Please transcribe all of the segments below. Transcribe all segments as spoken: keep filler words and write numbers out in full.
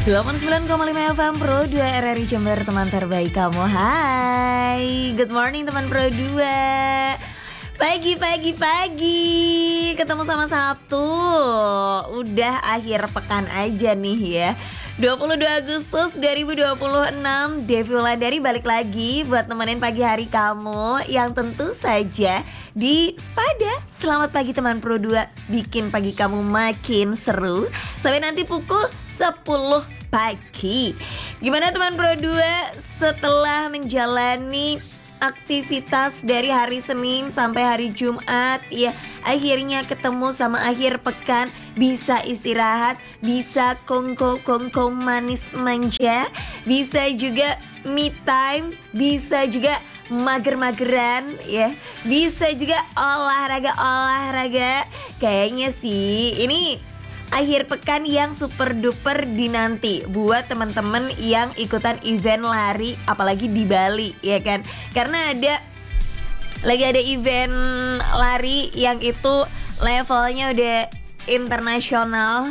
delapan puluh sembilan koma lima F M Pro dua R R I Jember, teman terbaik kamu. Hai, good morning teman Pro dua. Pagi, pagi, pagi. Ketemu sama Sabtu. Udah akhir pekan aja nih ya. dua puluh dua Agustus dua ribu dua puluh enam, Devi Wulandari balik lagi buat nemenin pagi hari kamu yang tentu saja di Spada. Selamat pagi teman Pro dua, bikin pagi kamu makin seru sampai nanti pukul sepuluh pagi. Gimana teman Pro dua setelah menjalani aktivitas dari hari Senin sampai hari Jumat ya, akhirnya ketemu sama akhir pekan, bisa istirahat, bisa kongko-kongko manis manja, bisa juga me time, bisa juga mager-mageran ya, bisa juga olahraga-olahraga. Kayaknya sih ini akhir pekan yang super duper dinanti buat teman-teman yang ikutan event lari, apalagi di Bali ya kan. Karena ada lagi ada event lari yang itu levelnya udah internasional.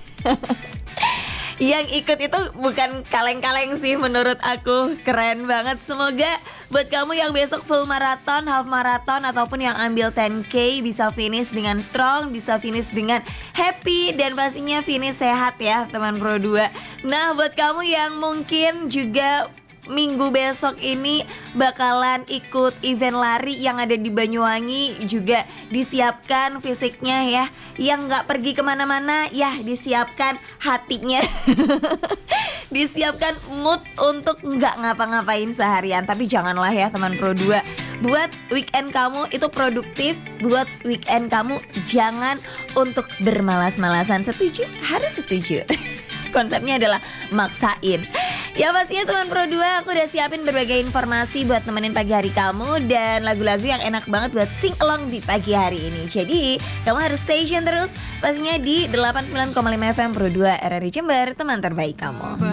Yang ikut itu bukan kaleng-kaleng sih, menurut aku keren banget. Semoga buat kamu yang besok full marathon, half marathon, ataupun yang ambil sepuluh K bisa finish dengan strong, bisa finish dengan happy, dan pastinya finish sehat ya teman Pro dua. Nah buat kamu yang mungkin juga minggu besok ini bakalan ikut event lari yang ada di Banyuwangi, juga disiapkan fisiknya ya. Yang gak pergi kemana-mana ya disiapkan hatinya. Disiapkan mood untuk gak ngapa-ngapain seharian. Tapi janganlah ya teman Pro dua, buat weekend kamu itu produktif, buat weekend kamu jangan untuk bermalas-malasan. Setuju? Harus setuju. Konsepnya adalah maksain. Ya pastinya teman Pro dua, aku udah siapin berbagai informasi buat nemenin pagi hari kamu dan lagu-lagu yang enak banget buat sing along di pagi hari ini. Jadi kamu harus stay tune terus pastinya di delapan puluh sembilan koma lima F M Pro dua R R I Jember, teman terbaik kamu.